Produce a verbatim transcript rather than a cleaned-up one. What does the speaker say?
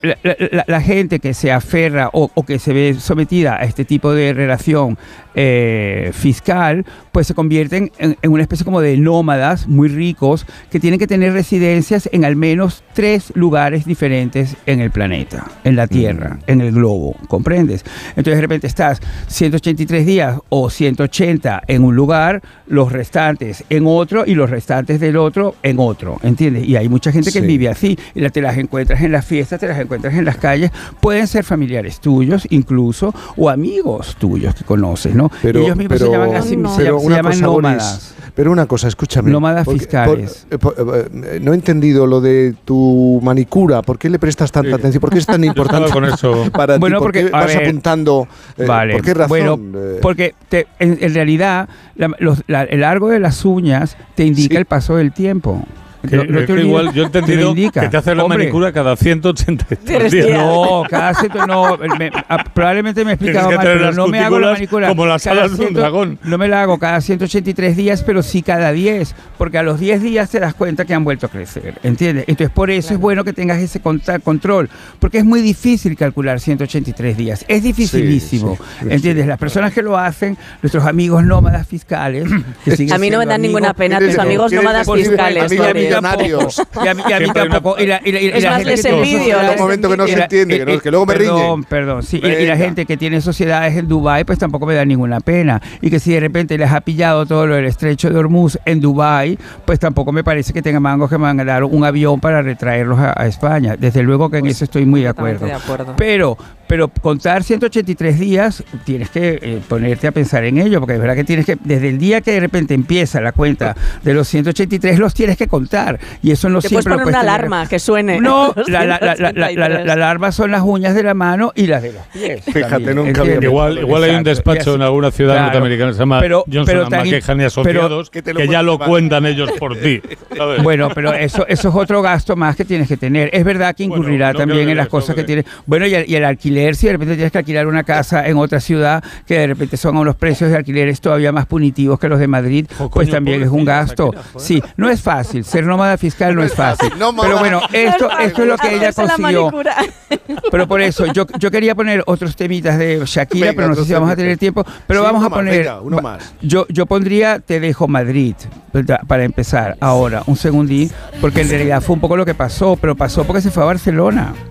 La, la, la gente que se aferra o, o que se ve sometida a este tipo de relación eh, fiscal, pues se convierten en, en una especie como de nómadas muy ricos que tienen que tener residencias en al menos tres lugares diferentes en el planeta, en la Tierra, mm. en el globo, ¿comprendes? Entonces de repente estás ciento ochenta y tres días o ciento ochenta en un lugar, los restantes en otro y los restantes del otro en otro, ¿entiendes? Y hay mucha gente que sí. vive así, y la, te las encuentras en las fiestas, te las encuentras en las calles, pueden ser familiares tuyos incluso, o amigos tuyos que conoces, ¿no? Pero, ellos mismos pero, se llaman así, no. se, pero se una llaman cosa, nómadas. Boris, pero una cosa, escúchame. Nómadas porque, fiscales. Por, por, por, no he entendido lo de tu manicura. ¿Por qué le prestas tanta sí. atención? ¿Por qué es tan importante con eso. para bueno, ti? ¿Por porque, qué vas ver, apuntando? Eh, vale, ¿Por qué razón? Bueno, porque te, en, en realidad la, los, la, el largo de las uñas te indica sí. el paso del tiempo. Que, no, no te que olvides, igual yo he entendido te que te haces la Hombre, manicura cada ciento ochenta días. No, cada ciento, no, me, a, probablemente me he explicado mal, pero no me hago la manicura como las alas de un dragón. No me la hago cada ciento ochenta y tres días, pero sí cada diez, porque a los diez días te das cuenta que han vuelto a crecer, ¿entiendes? Entonces por eso claro. es bueno que tengas ese control, porque es muy difícil calcular ciento ochenta y tres días, es dificilísimo, sí, sí, ¿entiendes? Sí, Las personas que lo hacen, nuestros amigos nómadas fiscales, que siguen a mí no me dan amigos, ninguna pena tus amigos nómadas fiscales. Millonarios. Y a mí, y a mí tampoco. Y la, y la, y es la más, gente les que envidio. Hay un momento que no se entiende, que, no, que luego me riñen. Perdón, perdón. Sí, y, y la gente que tiene sociedades en Dubái, pues tampoco me da ninguna pena. Y que si de repente les ha pillado todo lo del estrecho de Hormuz en Dubái, pues tampoco me parece que tengan mangos que me van a dar un avión para retraerlos a, a España. Desde luego que en pues, eso estoy muy de acuerdo. de acuerdo. Pero... Pero contar ciento ochenta y tres días, tienes que eh, ponerte a pensar en ello, porque es verdad que tienes que, desde el día que de repente empieza la cuenta de los ciento ochenta y tres, los tienes que contar. Y eso no Te siempre puedes poner lo puedes una tener. alarma que suene. No, la, la, la, la, la, la, la alarma son las uñas de la mano y las de los pies. Fíjate, nunca había Igual, igual hay un despacho en alguna ciudad claro, norteamericana que se llama pero, Johnson pero and McKehan y Asociados, pero, que, que ya lo cuentan ellos por ti. ¿sabes? Bueno, pero eso, eso es otro gasto más que tienes que tener. Es verdad que incurrirá bueno, no también en las cosas no que tienes. Bueno, y el, y el alquiler, si de repente tienes que alquilar una casa en otra ciudad que de repente son a unos precios de alquileres todavía más punitivos que los de Madrid, oh, pues coño, también es un gasto. Shakira, sí, no es fácil, ser nómada fiscal no es fácil. No, pero bueno, esto, esto es lo que ella consiguió. Pero por eso, yo, yo quería poner otros temitas de Shakira, venga, pero no sé si vamos a tener tiempo, pero sí, vamos a poner, más, venga, uno más. Yo, yo pondría Te dejo Madrid, para empezar, ahora, un segundín, porque en realidad fue un poco lo que pasó, pero pasó porque se fue a Barcelona.